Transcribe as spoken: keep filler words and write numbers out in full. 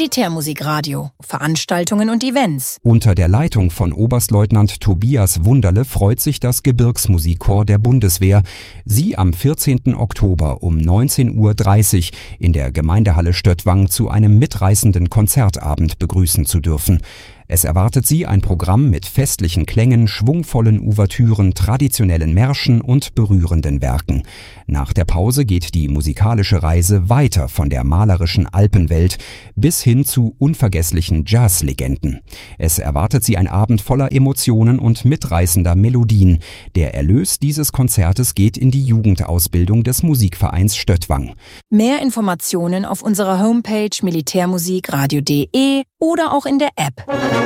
Militärmusikradio, Veranstaltungen und Events. Unter der Leitung von Oberstleutnant Tobias Wunderle freut sich das Gebirgsmusikchor der Bundeswehr, Sie am vierzehnten Oktober um neunzehn Uhr dreißig in der Gemeindehalle Stöttwang zu einem mitreißenden Konzertabend begrüßen zu dürfen. Es erwartet Sie ein Programm mit festlichen Klängen, schwungvollen Ouvertüren, traditionellen Märschen und berührenden Werken. Nach der Pause geht die musikalische Reise weiter von der malerischen Alpenwelt bis hin zu unvergesslichen Jazzlegenden. Es erwartet Sie ein Abend voller Emotionen und mitreißender Melodien. Der Erlös dieses Konzertes geht in die Jugendausbildung des Musikvereins Stöttwang. Mehr Informationen auf unserer Homepage militärmusikradio punkt de oder auch in der App.